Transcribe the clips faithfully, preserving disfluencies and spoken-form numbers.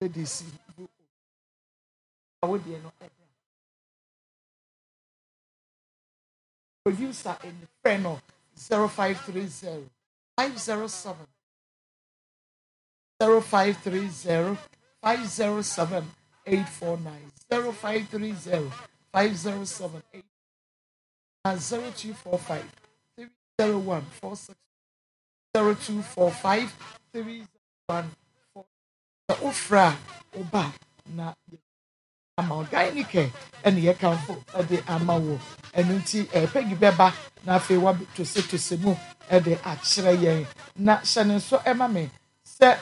ladies. I would be no producer in the friend zero five three zero five zero seven zero five three zero five zero seven eight four nine zero five three zero five zero seven eight and zero two four five three zero one four six zero two four five three zero one four. The ofra oba na ama organic and ye can for the amawo and unti a peggy beba na fe wa to say to semu e de akyere yen na hyene so ema me se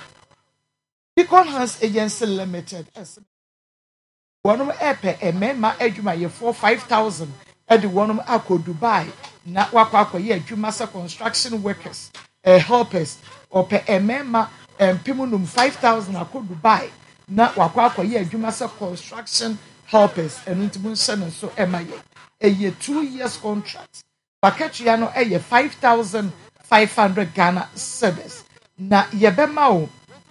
Beacon Hans Agency Limited as one of epe e mema adwuma ye for five thousand e de one akọ Dubai na wakọ akọ ye adwuma se construction workers eh helpers ope e mema empimunum five thousand akọ Dubai na wakọ akọ ye adwuma se construction helpers enu ntibun hyene so ema ye a two years contract. Paketua no eye five thousand five hundred Ghana cedis. Na yebema o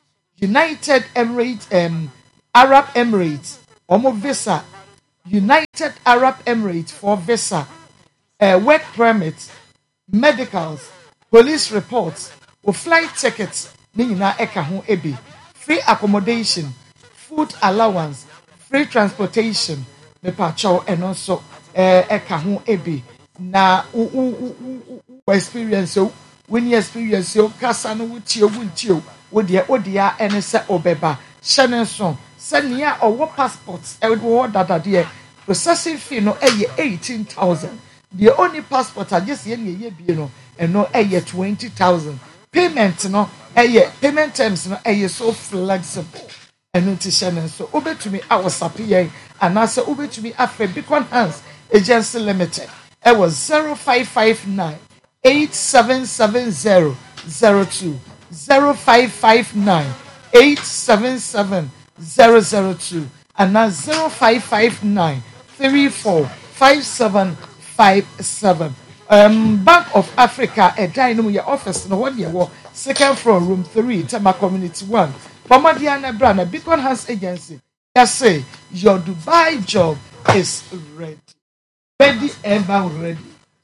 United Emirates um, Arab Emirates omo visa United Arab Emirates for visa uh, work permits, medicals, police reports, or flight tickets ni nyina eka ho ebi, free accommodation, food allowance, free transportation me pa chow and also eh eka ho ebi na u u u experience o when you experience o kasa no wutie wuntie o de o de a ene se obeba hyene so senia owo passports e wo dada de processing fee no eye eighteen thousand. The only passport I just ye ye bi no eno eye twenty thousand. Payment no eye payment terms no eye so flexible. Eno ti hyene so obetumi awosape yen anase obetumi afa Beacon Hans Agency Limited. It was zero five five nine eight seven seven zero zero two zero five five nine eight seven seven zero zero two and now zero five five nine three four five seven five seven. Um, Bank of Africa a dynamo your office no one year second floor room three Tema Community one. Bomadiana Brana Beacon Hans Agency. Just say your Dubai job is ready. Ready ever ready.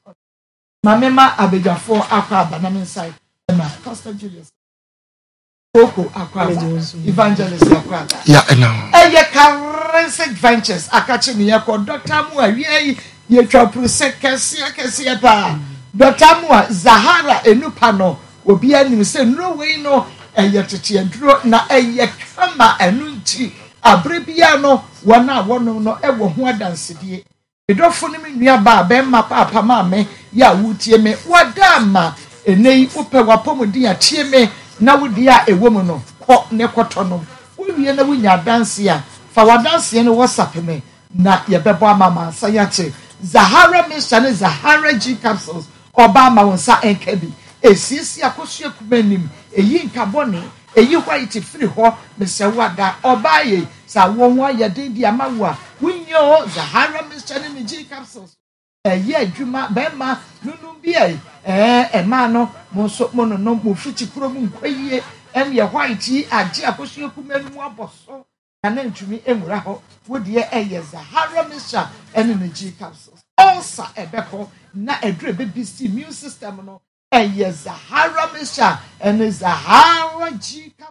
Mamema Abejafo Aqua Banana side. Pastor Julius. Coco Aqua Evangelist Aqua. Yeah, I know. Eye currency ventures. Akachi ni yako Doctor Mua ye ye twapu sekesi akesi pa. Doctor Mua Zahara enupano obi anim say no way no eye tete aduro na eye kama enunti abrebia no wana wono no ewo ho adansede. Edofo ni me nua ba be ma papa ma me ya wutie me wadama enei ope wapomodi atie me na wodi a ewo no ko ne koto no wiye na wunya danse a fa wadanse no WhatsApp me na ye bebo amama sayate Zahara Mister ne Zahara G capsules Obama wonsa enkabi esisi akosua kumanim eyi nkabone eyi white free ho Mister Wada obaye sa wonwa ye den di amawa winyo Zahara Mister ne G capsules eh ye adwuma be ma nunu bia eh e ma no mo so mo no no mo fiti kuro mu nkwaye em ye white age akosua kumanim aboso na ntumi enwura ho wodi e Zahara Mister ene ne G capsules also ebeko na edre baby immune system no e Zahara Mister ene Zahara G capsules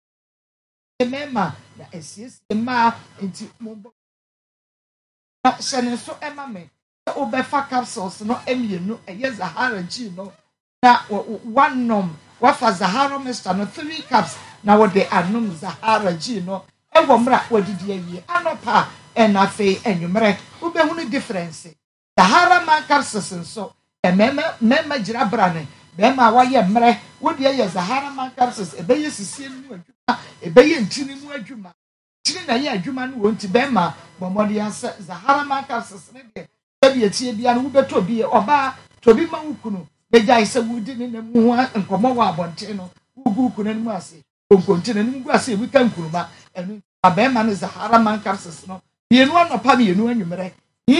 emema na esis ema enti mo na shene so ema me obefa capsules no emienu e Zahara G no na one nom wafa Zahara Mister no three caps na wo de anum Zahara G no ewo mra wadidi awie anopa enafe enwumre ubehunu difference Zahara man capsules nso emema mema gira brane bema waye mre wodi ye Zahara man capsules ebeye sisi mu adwuma ebeye ntini mu adwuma tini na ye adwuma no wonti bema bomodi anse Zahara man capsules ne de ebi etie bia no wubeto bi oba tobi ma wukunu beja ise wudi ne mu nkomo wa abonte no wugu kunu ne mu ase konkonti ne mu gu ase wi kan kuruma enu abema ne Zahara man capsules no yenu anopa bi yenu anwumre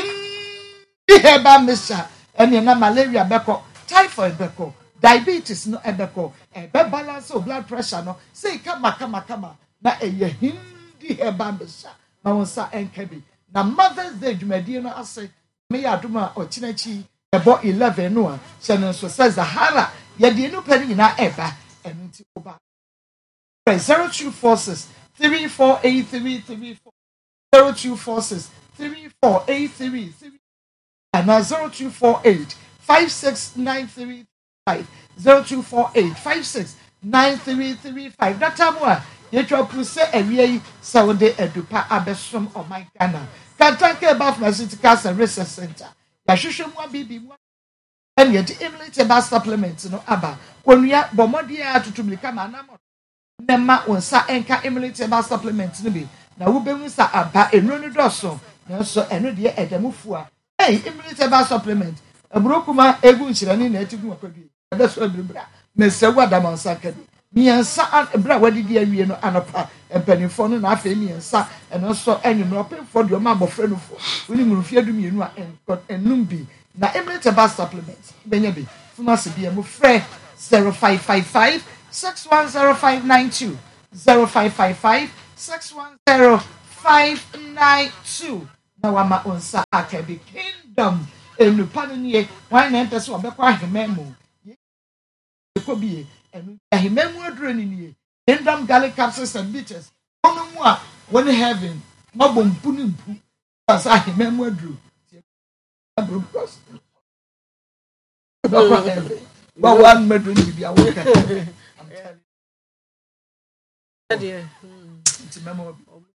Heba Mister ene na malaria beko typhoid beko diabetes no ebeko ebe balance of blood pressure no say kama kama kama na eye hin di heba mbesa ma wonsa enkabi na Mother's Day dwumadi no ase me ya adoma ochinachi ebo eleven no a channel so says Zahara ye di no pani na eba enu ti oba zero two four six three four eight three three four zero two four six three four eight three three and zero two four eight five six nine three five zero two four eight five six nine three three five. That time wa ye twa puse awie Saudi edupa abesom o my Ghana. Can thank you about my city cancer research center. Ya hwehwe mu abibi mu and yet emulate ba supplements no aba. Onua bomodi ya tutumlika manamo. Nema onsa enka emulate ba supplements no bi. Na wo behu sa aba enu no doso. Na so enu de edamufu a. Hey, emulate ba supplement. Abrokuma egu nchirani na etigu akwadie. Abeso abiribra. Mesewa damansa kadi. Miensa bra wadidi awie no anopa empanifo no na afa miensa eno so enwumro penfo de o ma bofre no fo. Oni murufie du mienu a enum bi. Na emulate ba supplement. Benya bi. Pharmacy bi am frɛ zero five five five six one zero five nine two zero five five five six one zero five nine two. Na wama onsa akabi Kingdom enu pannie one nine person obekwa ahememu ekobie enu ahememu aduro ni nie Kingdom garlic capsules and bitters onu mu a won heaven mabo mpu ni mpu as ahememu aduro abro cross bakwa heaven ba one medro ni bia wo ka I'm telling you it's memo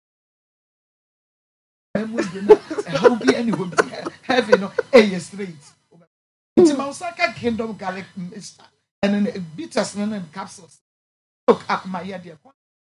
I'm with you. How be anyone heaven no a straight. It's Mausaka Kingdom garlic mixture and then bitters and capsules. Look up my idea.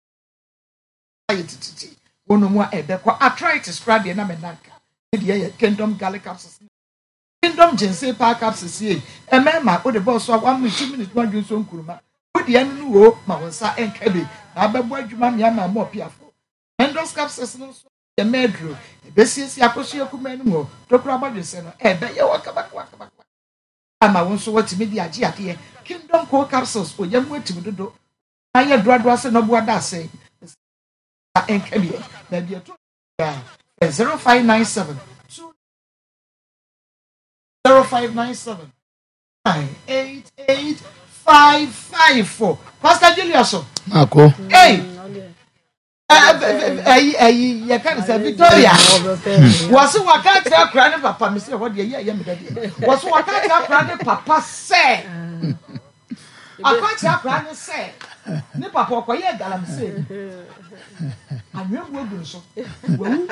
One more ebequa. I try to describe the name Kingdom garlic capsules. Kingdom Jensen Park capsules here. A man might put the boss of one with two minutes one use on Kuruma. Put the end new Mawasa and Kebi. I bet what you mammy and more piafo. And those capsules no. The medro, the best yakosia kumenu, Doctor Abadison, eh, but you walk back, walk back. I'm a one so what media here. Kingdom Core capsules, or young way to do. I had drug was no what I say. And can be maybe a zero five nine seven zero five nine seven nine eight eight five five four. Pastor Julius, Marco, hey. Ay ay ya kan say Victoria waso waka tra kra ne papa me say what dey ya me daddy waso waka tra kra ne papa say akwa tra kra ne say ne papa okoye galam say anwem wo gun so wo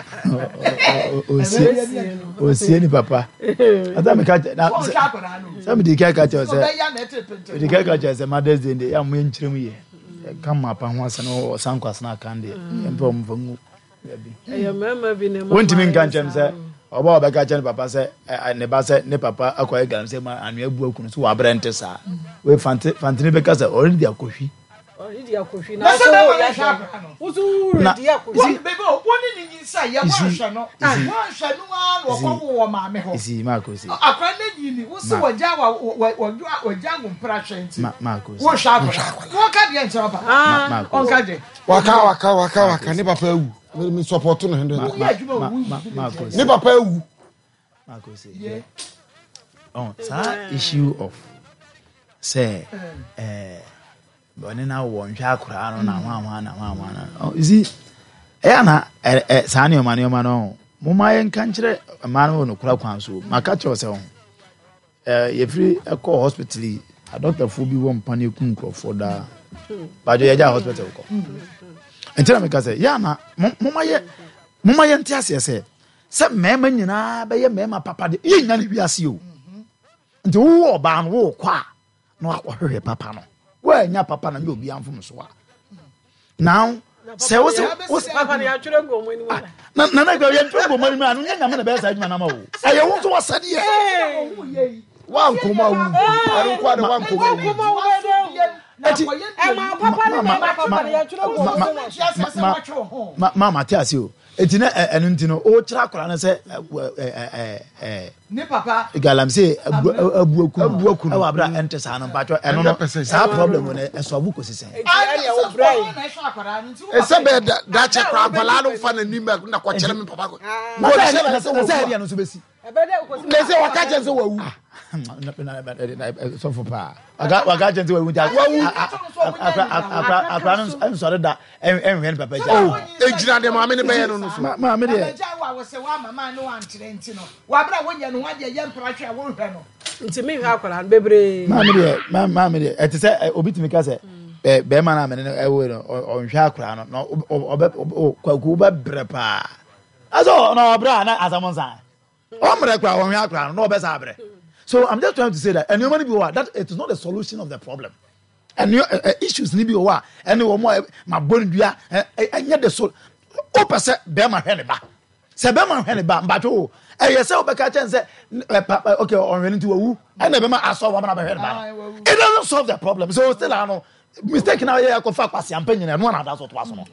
o sie o sie ni papa ata me ka na some dey ka ka say dey ka ka say Mother's Day ya mo nchirem ye kama pa ho asa no sankwasa na kan de empa mvangu eh mama bi ne wonti min kan chem se oba oba ka chem papa se ne ba se ne papa akoy galam se ma anu abu akunu so wa brente sa we fante fantene be ka se already akohwi already akohwi na so ya sha uzu already akohwi bebe woni ni nyinsa ya wanhwa no wanhwa no an wo wo ma me ho isi ma ko si akwa na nyini wo se wagya wa wagya ngompra hwenti ma ko si wo sha wo ka de nchara pa ma on ka de waka waka waka waka ni papa awu me support no hundred ma ko si ni papa awu ma ko si yeah on sa issue of say eh bone na wo nhwa akura no na hwa hwa na hwa hwa na isi eh na eh sa ne o ma ne o ma no mo ma yen kan kire ma no no kura kwan so maka che o se ho eh ye free eko hospital a doctor fu bi wo mpane ku nkrofo da ba je ya hospital ko entira me ka se ya na mo ma ye mo ma ye ntiase se se mema nyina be ye mema papa de ye nya ne wiase o nti wo ba no wo kwa no akwahwe papa no wa nya papa na obi amfom so a now se wo se papa ne atwere ngomo ni mo na na na gba ye ntwe ngomo ni anu nya nya me na be sa adwuma na ma wo aye wo so wasade ye wa nkoma wu ari kwa de wa nkoma wu ati e ma papa ne ma papa ne atwere ngomo ma ma Matias o eti na enu ntino o kira akora na se eh eh ne papa galam say abuaku abuaku e wa bra ente sa no patcho eno no sa problem no e so abuko sisen ene o brai e se be da che kwa bala no fa na nimba na ko kire me papa ko mo na se na se dia no so besi e be de ko le se waka je se wawu so for pa aga aga je se wawu ja akra akra no so da enhwe papa ja oh e jira de ma me ne be ye no no so ma me de ja wa wo se wa mama no antre nti no wa bra wo nya no wa de ye mpra hwe wo hwe no nti me hwa akora bebre ma me de ma me de e te se obi timi ka se eh be ma na me ne e wo no onhwe akora no no obe kwaku ba bre pa aso no bra na asamonsa o mre kwa onhwe akora no obe sa bre. So I'm just trying to say that and you money be what that it is not the solution of the problem. And your uh, issues ni be what and no more my bone dua and yet the soul o pese be ma hwe ne ba. Se be ma hwe ne ba mba to eh yes say obeka chen say okay onhwe nti wawu and be ma aso wa na be hwe ne ba. It doesn't solve the problem. So still I know mistake now here ko fa kwase ampanyin no na da so to aso no.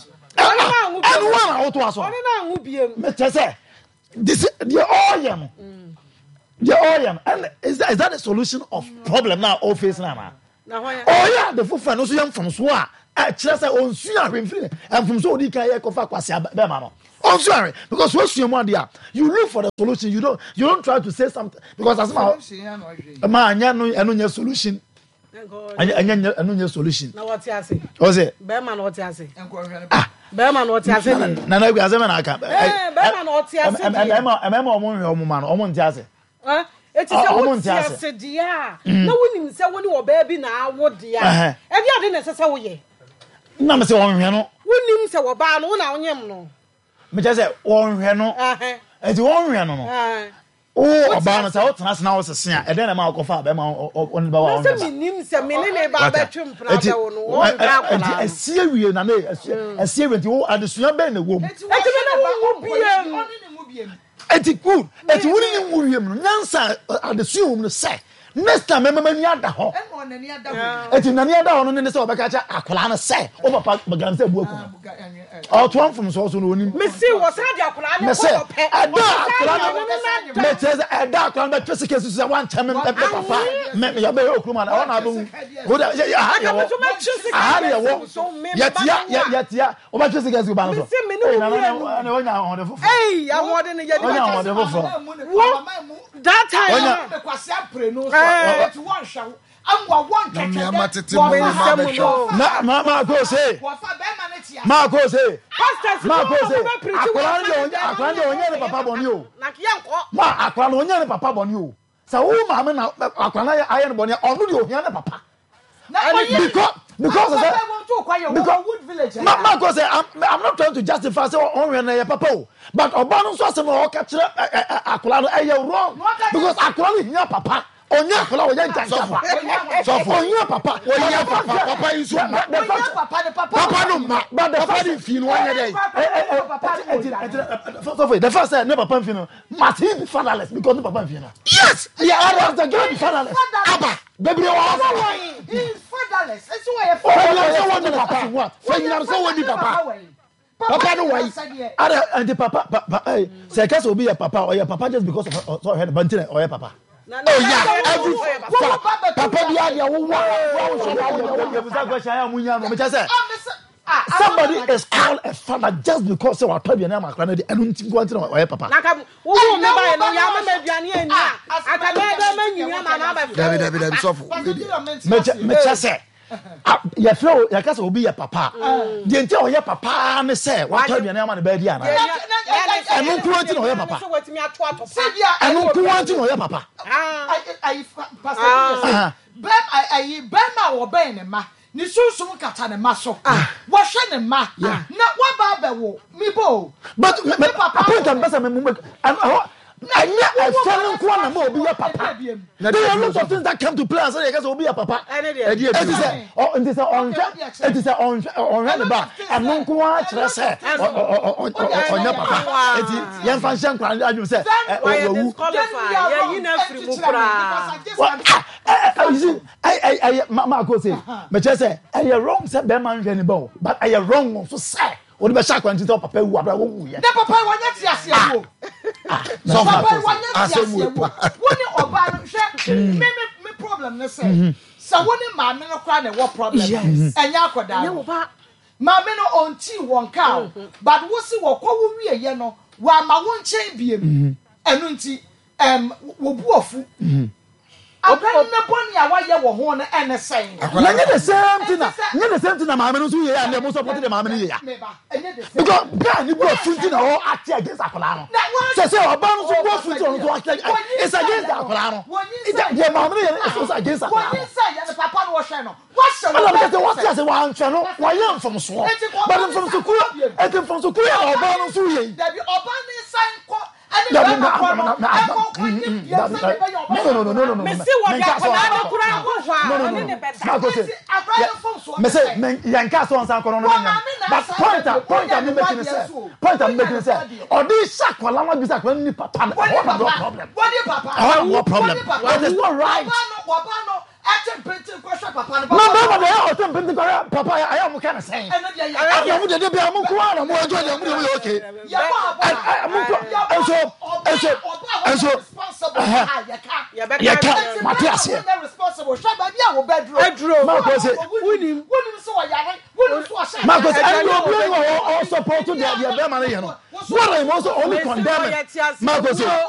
And one out to aso. Oni na hu biem. Me say this the all yam. The oil and is that is that the solution of problem now all face now? Oh yeah, the full friend also young from Swa. I just say on Sua free and from so the can hear kofa kwase be ma no. On Sua because when you want there, you look for the solution. You don't you don't try to say something because as ma ma anya no eno nya solution. Anya anya eno nya solution. Na what you say? O say be ma na what you say? Ah, be ma na what you say? Na na gwa say na aka. Eh, be ma na what you say? Em em em omo hwe omo ma no omo ntia say. Ah, eti se wo se dia na wonim se woni wo ba bi na awo dia e dia de na se se wo ye na me se won hwe no wonim se wo ba no na onyem no me je se won hwe no eh eti won hwe no no eh o oba no se wo tena se na wo se a e de na ma akofa ba ma on ba wa on se minim se me ne ba ba twempra da wo no wo dra kola e sie wie na na e sie wie nti wo adesua ben na wo eti me na wo biem eti good eti woni ni wo wiem no nyansa adesua no say next time mama ni ada ho eti na ni ada ho no ne se obeka cha akola no say o papa bagam say buaku o to am from so so no oni me see wo sa dia akola no ko pe ada akola no me tell ada akola no twese kesu say one time me papa me ya be okruma na ona do wo da ya ha ya wo ha ya wo yatia yatia o ba twese kesu ba no so na na na onya ho de fofo eh ya wo de ne ya de onya ho de fofo that time me kwase apre no so eti won hwa amwa won keke na ma ma go say ma go say ma go say akwara nje onye akwara nje onye ne papa boni o na kiya nko ma akwara no onye ne papa boni o sa wo ma me na akwara aye ne boni onu de ohia ne papa because because of that because Wood Village ma ma go say I'm, I'm not trying to justify say onwe na ye papa o but oba no so asem o ka kire akwara no aye wrong because akwara no hia papa onya akwara o ye nta papa so for onya papa onya papa papa isu ma papa the papa papa no ma but the father fi no onya dey so for the first say ne papa fi no must he be fatherless because the papa fi no yes yeah I was the girl be fatherless aba bebre wa he is fatherless it's why you fatherless so papa what so you are so woni papa papa no why ada and the papa eh say case obi your papa or your papa just because of so head bantin or your papa oh yeah every papa dia dia wo wa wo so question ya munya no me say somebody is called a father just because so what be na makra na dey enu ntim go antin or your papa na ka wo wo me ba no ya mama aduane ani aka me da manyinya ma na ba David David David so me me say ya flow ya kasa obi ya papa de ntia o ya papa ne say what tell me na ma ne ba di ana enu ku antin o ya papa so watimi ato ato enu ku antin o ya papa ai ai pastor bem ai bem ma wo ben ne ma ni sunsun kata ne ma so wo hwe ne ma na wa ba ba wo mi bo but me papa point am besa me mu I never fell in one more be your papa. There are lots of things that come to play and say, I guess will be a papa. It is a oh, it is a on it is a on on the back. And no quite say on your papa. It is young function. You say, yeah, you know, free you see, I I I Marco say, but just say, I am wrong, said Berman Jenny Bow, but I am wrong, so say. o de be sha kwanti to papa wu abra wo wu ye na papa wanya ti ase awo so papa wanya ti ase awo woni oba no hwe me me problem ne say so woni ma me no kwa na wo problem enya akoda maame no onti won ka but wo si wo kwa wo wie ye no wa ma wo nchen biem enu nti em wo bu ofu aban na boni a wa ye wo ho no ene sen na nye the same thing na nye the same thing na maame no so ye ya na mo support the maame no ye ya because guy ni bu ofu nti na o act against akola no say say oba no so bu ofu nti on so act it's against akola no it's the maame no ye is against akola no say ya papa no wo hwe no what show no because what say wa hwe no wa ye from so but from so ku e dem from so ku ya oba no so ye there be oba ni sign ko no no no no no no me see what that na kura ho hwa oni ne beta me say men yanka so ansa kono no nyam but point point am making say point am making say odi sakola wa bi sakola ni papa no problem what the papa no problem that is not right papa no atem printing question papa no no no no atem printing papa I am kind of saying I am de de be am ko na mo enjoy dem dem okay and so and so and so responsible ya ka ya ka Matias here responsible sha ba bia wo bedro ma ko say woni woni so yare woni so sha ma ko say and you blame or support the the be man here no what I also only condemn ma ko say